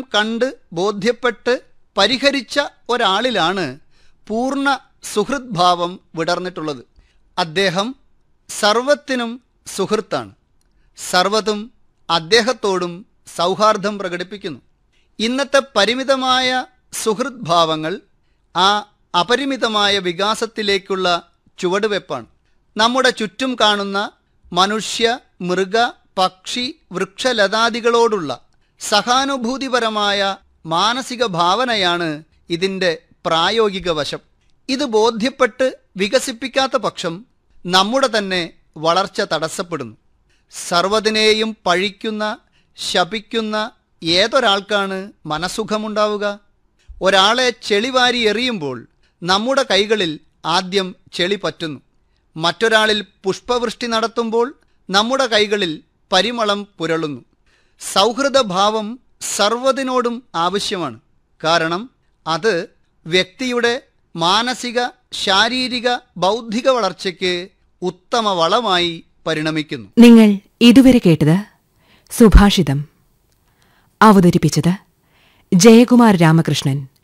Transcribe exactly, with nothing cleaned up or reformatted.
കണ്ട് ബോധ്യപ്പെട്ട് പരിഹരിച്ച ഒരാളിലാണ് പൂർണ്ണ സുഹൃത് ഭാവം വിടർന്നിട്ടുള്ളത്. അദ്ദേഹം സർവത്തിനും സുഹൃത്താണ്. സർവതും അദ്ദേഹത്തോടും സൗഹാർദ്ദം പ്രകടിപ്പിക്കുന്നു. ഇന്നത്തെ പരിമിതമായ സുഹൃത് ഭാവങ്ങൾ ആ അപരിമിതമായ വികാസത്തിലേക്കുള്ള ചുവടുവെപ്പാണ്. നമ്മുടെ ചുറ്റും കാണുന്ന മനുഷ്യ, മൃഗ, പക്ഷി, വൃക്ഷലതാദികളോടുള്ള സഹാനുഭൂതിപരമായ മാനസിക ഭാവനയാണ് ഇതിൻ്റെ പ്രായോഗിക വശം. ഇത് ബോധ്യപ്പെട്ട് വികസിപ്പിക്കാത്ത പക്ഷം നമ്മുടെ തന്നെ വളർച്ച തടസ്സപ്പെടുന്നു. സർവ്വതിനെയും പഴിക്കുന്ന, ശപിക്കുന്ന ഏതൊരാൾക്കാണ് മനസ്സുഖമുണ്ടാവുക? ഒരാളെ ചെളിവാരി എറിയുമ്പോൾ നമ്മുടെ കൈകളിൽ ആദ്യം ചെളി പറ്റുന്നു. മറ്റൊരാളിൽ പുഷ്പവൃഷ്ടി നടത്തുമ്പോൾ നമ്മുടെ കൈകളിൽ പരിമളം പുരളുന്നു. സൗഹൃദഭാവം സർവ്വതിനോടും ആവശ്യമാണ്. കാരണം അത് വ്യക്തിയുടെ മാനസിക, ശാരീരിക, ബൗദ്ധിക വളർച്ചയ്ക്ക് ഉത്തമ വളമായി പരിണമിക്കുന്നു. നിങ്ങൾ ഇതുവരെ കേട്ടത് സുഭാഷിതം. അവതരിപ്പിച്ചത് ജയകുമാർ രാമകൃഷ്ണൻ.